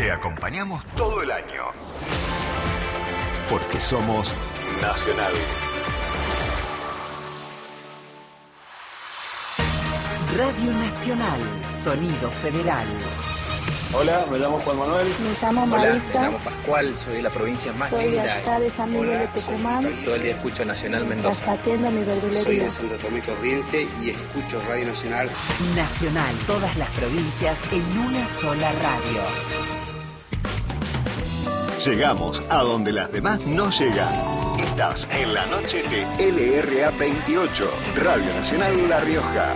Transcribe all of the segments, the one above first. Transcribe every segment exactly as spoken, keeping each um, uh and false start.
Te acompañamos todo el año. Porque somos Nacional. Radio Nacional, sonido federal. Hola, me llamo Juan Manuel. Me llamo Marisa. Hola, me llamo Pascual, soy de la provincia más soy linda. Soy de acá de San Miguel de Tucumán. Todo el día escucho Nacional Mendoza. Atiendo mi verdulería. Soy de Santo Tomé Corriente y escucho Radio Nacional. Nacional, todas las provincias en una sola radio. Llegamos a donde las demás no llegan. Estás en la noche de L R A veintiocho, Radio Nacional La Rioja.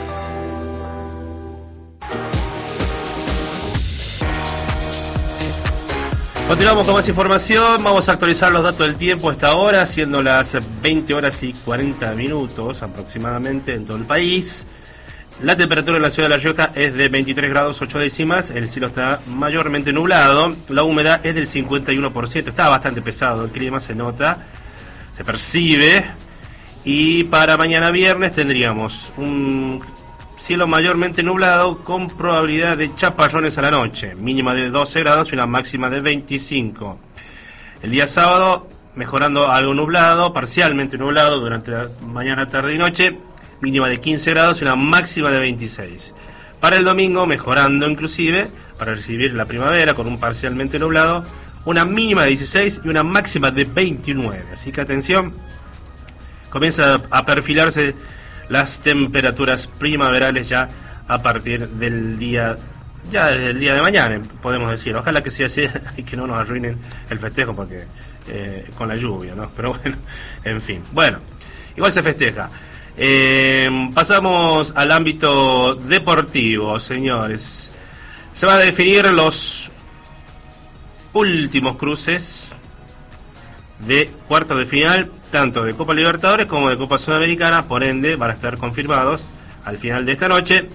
Continuamos con más información, vamos a actualizar los datos del tiempo a esta hora, siendo las veinte horas y cuarenta minutos aproximadamente en todo el país. La temperatura en la ciudad de La Rioja es de veintitrés grados ocho décimas, el cielo está mayormente nublado, la humedad es del cincuenta y uno por ciento, está bastante pesado el clima, se nota, se percibe, y para mañana viernes tendríamos un cielo mayormente nublado con probabilidad de chaparrones a la noche, mínima de doce grados y una máxima de veinticinco. El día sábado mejorando algo nublado, parcialmente nublado durante la mañana, tarde y noche, mínima de quince grados y una máxima de veintiséis. Para el domingo mejorando inclusive, para recibir la primavera con un parcialmente nublado, una mínima de dieciséis y una máxima de veintinueve. Así que atención, comienza a perfilarse las temperaturas primaverales ya a partir del día, ya desde el día de mañana, podemos decir. Ojalá que sea así y que no nos arruinen el festejo porque eh, con la lluvia, ¿no? Pero bueno, en fin. Bueno, igual se festeja. Eh, pasamos al ámbito deportivo, señores. Se van a definir los últimos cruces de cuartos de final, tanto de Copa Libertadores como de Copa Sudamericana, por ende van a estar confirmados al final de esta noche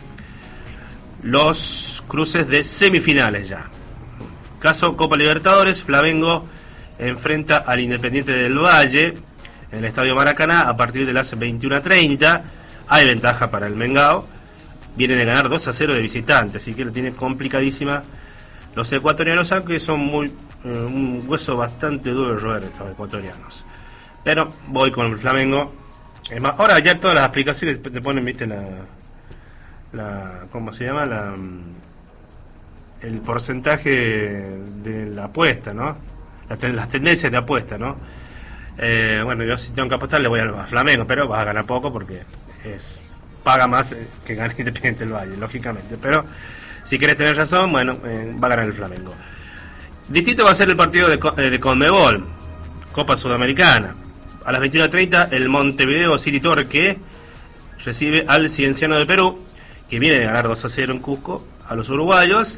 los cruces de semifinales ya. Caso Copa Libertadores, Flamengo enfrenta al Independiente del Valle en el Estadio Maracaná a partir de las veintiuna treinta. Hay ventaja para el Mengao, viene de ganar dos a cero de visitante, así que lo tiene complicadísima los ecuatorianos, aunque son muy eh, un hueso bastante duro de roer estos ecuatorianos. Pero voy con el Flamengo. Es más, ahora ya todas las aplicaciones te ponen, viste, la, la ¿cómo se llama? La, el porcentaje de la apuesta, ¿no? Las, las tendencias de apuesta, ¿no? Eh, bueno, yo si tengo que apostar le voy al Flamengo, pero vas a ganar poco porque es paga más que gane Independiente del Valle, lógicamente. Pero si querés tener razón, bueno, eh, va a ganar el Flamengo. Distinto va a ser el partido de, de Conmebol, Copa Sudamericana. A las veintiuna treinta el Montevideo City Torque recibe al Cienciano de Perú, que viene de ganar dos a cero en Cusco a los uruguayos,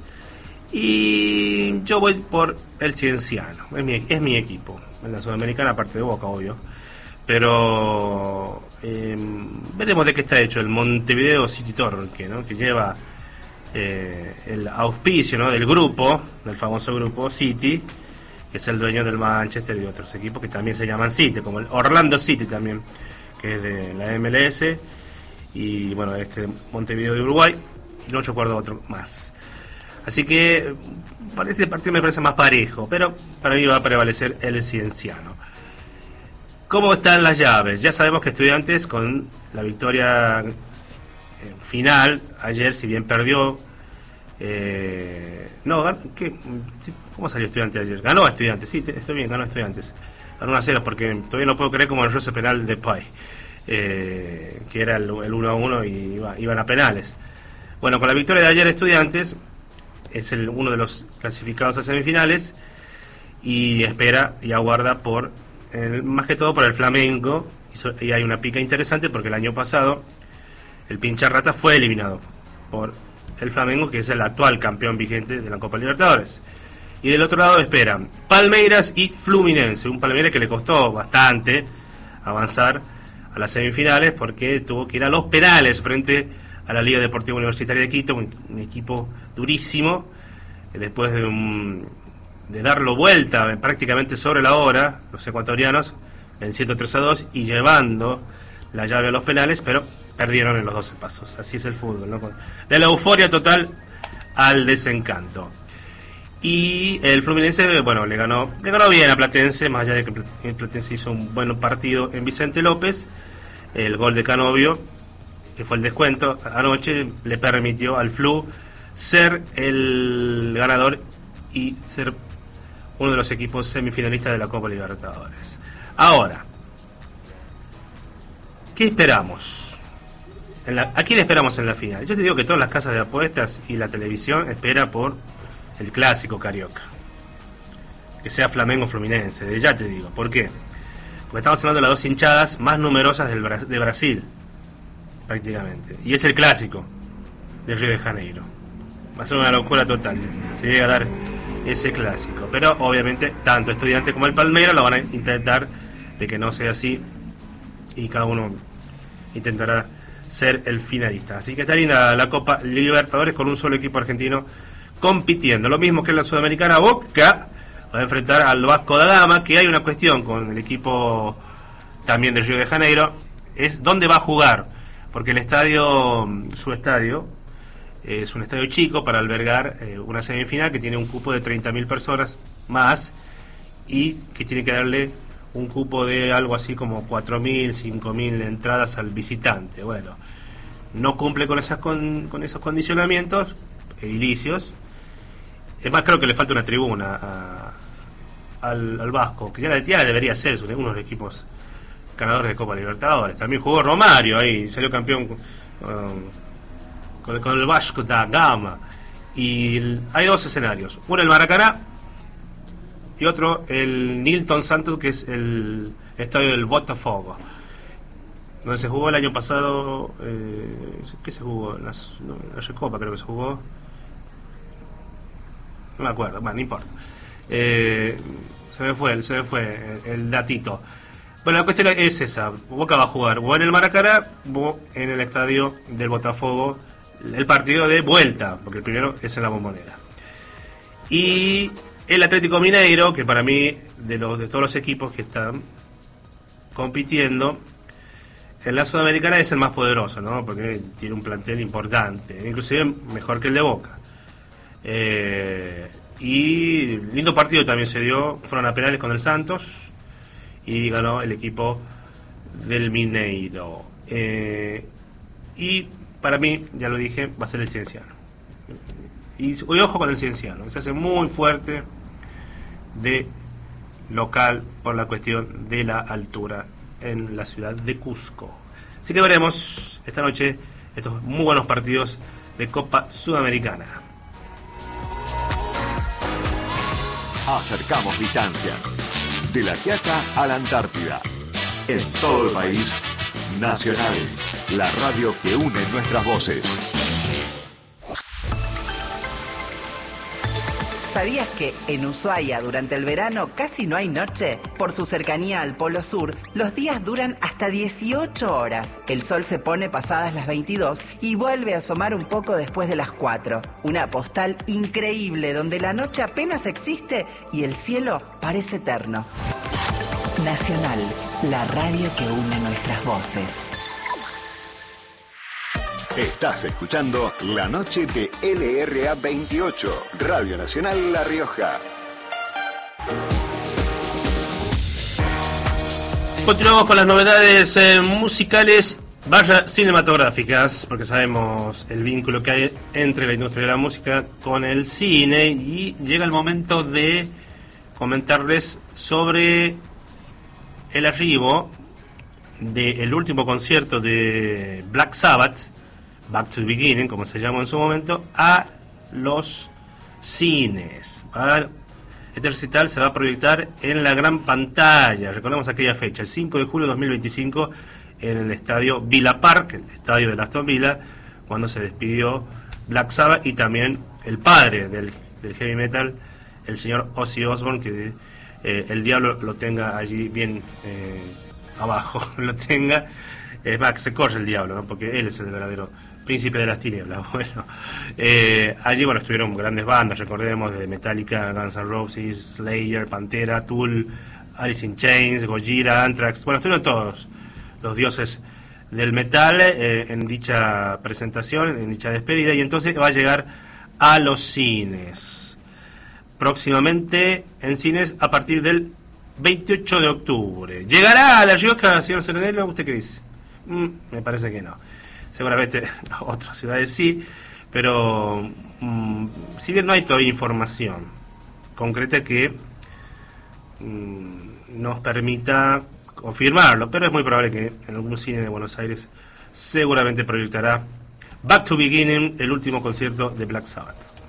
y yo voy por el Cienciano, es mi, es mi equipo en la Sudamericana, aparte de Boca, obvio, pero eh, veremos de qué está hecho el Montevideo City Torque, ¿no? Que lleva eh, el auspicio, ¿no?, del grupo, del famoso grupo City, que es el dueño del Manchester y de otros equipos que también se llaman City, como el Orlando City también, que es de la M L S, y bueno, este Montevideo de Uruguay, y no recuerdo otro más. Así que para este partido me parece más parejo, pero para mí va a prevalecer el Cienciano. ¿Cómo están las llaves? Ya sabemos que Estudiantes, con la victoria final ayer, si bien perdió, eh, no, ¿qué? ¿Cómo salió Estudiantes ayer? Ganó a Estudiantes, sí, estoy bien, ganó a Estudiantes. Ganó uno a cero, porque todavía no puedo creer como el roce penal de Pay, eh, que era el, el uno a uno y iba, iban a penales. Bueno, con la victoria de ayer Estudiantes es el, uno de los clasificados a semifinales y espera y aguarda por, el, más que todo por el Flamengo, y, so, y hay una pica interesante porque el año pasado el Pincharrata fue eliminado por el Flamengo, que es el actual campeón vigente de la Copa Libertadores. Y del otro lado esperan Palmeiras y Fluminense, un Palmeiras que le costó bastante avanzar a las semifinales porque tuvo que ir a los penales frente a la Liga Deportiva Universitaria de Quito, un, un equipo durísimo, después de, un, de darlo vuelta prácticamente sobre la hora, los ecuatorianos venciendo tres a dos y llevando la llave a los penales, pero perdieron en los doce pasos. Así es el fútbol, ¿no? De la euforia total al desencanto. Y el Fluminense, bueno, le ganó le ganó bien a Platense, más allá de que el Platense hizo un buen partido en Vicente López. El gol de Canovio, que fue el descuento anoche, le permitió al Flu ser el ganador y ser uno de los equipos semifinalistas de la Copa Libertadores. Ahora, ¿qué esperamos? En la, ¿A quién esperamos en la final? Yo te digo que todas las casas de apuestas y la televisión espera por el clásico carioca, que sea Flamengo Fluminense, de ya te digo. ¿Por qué? Porque estamos hablando de las dos hinchadas más numerosas del Bra- de Brasil, prácticamente, y es el clásico de Río de Janeiro. Va a ser una locura total si llega a dar ese clásico, pero obviamente tanto Estudiantes como el Palmeiras lo van a intentar de que no sea así, y cada uno intentará ser el finalista. Así que está linda la Copa Libertadores con un solo equipo argentino compitiendo. Lo mismo que en la Sudamericana, Boca va a enfrentar al Vasco da Gama, que hay una cuestión con el equipo también del Río de Janeiro, es dónde va a jugar, porque el estadio, su estadio, es un estadio chico para albergar eh, una semifinal que tiene un cupo de treinta mil personas más, y que tiene que darle un cupo de algo así como cuatro mil, cinco mil entradas al visitante. Bueno, no cumple con esas con, con esos condicionamientos edilicios. Es más, creo que le falta una tribuna a, al, al Vasco, que ya, ya debería ser, es uno de los equipos ganadores de Copa Libertadores. También jugó Romario ahí, salió campeón um, con, con el Vasco da Gama. Y el, hay dos escenarios, uno el Maracaná y otro el Nilton Santos, que es el estadio del Botafogo, donde se jugó el año pasado. eh, ¿Qué se jugó? Las, no, la Recopa creo que se jugó. No me acuerdo, bueno, no importa. Eh, se me fue, se me fue el, el datito. Bueno, la cuestión es esa. Boca va a jugar o en el Maracaná o en el estadio del Botafogo, el partido de vuelta, porque el primero es en la Bombonera. Y el Atlético Mineiro, que para mí, de los de todos los equipos que están compitiendo en la Sudamericana, es el más poderoso, ¿no? Porque tiene un plantel importante, inclusive mejor que el de Boca. Eh, y lindo partido también se dio, fueron a penales con el Santos y ganó el equipo del Mineiro. Eh, y para mí, ya lo dije, va a ser el Cienciano. Y, y ojo con el Cienciano, que se hace muy fuerte de local por la cuestión de la altura en la ciudad de Cusco. Así que veremos esta noche estos muy buenos partidos de Copa Sudamericana. Acercamos distancias. De La Quiaca a la Antártida. En todo el país, Nacional, la radio que une nuestras voces. ¿Sabías que en Ushuaia durante el verano casi no hay noche? Por su cercanía al Polo Sur, los días duran hasta dieciocho horas. El sol se pone pasadas las veintidós y vuelve a asomar un poco después de las cuatro. Una postal increíble donde la noche apenas existe y el cielo parece eterno. Nacional, la radio que une nuestras voces. Estás escuchando La Noche de L R A veintiocho, Radio Nacional La Rioja. Continuamos con las novedades eh, musicales barra cinematográficas, porque sabemos el vínculo que hay entre la industria de la música con el cine, y llega el momento de comentarles sobre el arribo del último concierto de Black Sabbath, Back to the Beginning, como se llamó en su momento, a los cines. Este recital se va a proyectar en la gran pantalla. Recordemos aquella fecha, el cinco de julio de dos mil veinticinco, en el estadio Villa Park, el estadio de Aston Villa, cuando se despidió Black Sabbath y también el padre del, del heavy metal, el señor Ozzy Osbourne, que eh, el diablo lo tenga allí bien eh, abajo, lo tenga, es más, que se corre el diablo, ¿no? Porque él es el verdadero príncipe de las tinieblas. Bueno, eh, allí bueno estuvieron grandes bandas, recordemos, de Metallica, Guns N' Roses, Slayer, Pantera, Tool, Alice in Chains, Gojira, Anthrax. Bueno, estuvieron todos los dioses del metal eh, en dicha presentación, en dicha despedida, y entonces va a llegar a los cines. próximamente en cines a partir del veintiocho de octubre. ¿Llegará a La Rioja, señor Serenello? ¿Usted qué dice? Mm, me parece que no. Seguramente otras ciudades sí, pero mm, si bien no hay todavía información concreta que mm, nos permita confirmarlo, pero es muy probable que en algún cine de Buenos Aires seguramente proyectará Back to Beginning, el último concierto de Black Sabbath.